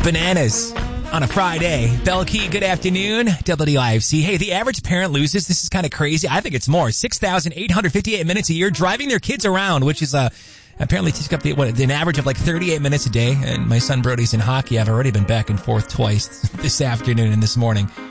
Bananas on a Friday. Bell Key, good afternoon. WIFC. Hey, the average parent loses, this is kind of crazy. I think it's more. 6,858 minutes a year driving their kids around, which is apparently takes up an average of like 38 minutes a day. And my son Brody's in hockey. I've already been back and forth twice this afternoon and this morning.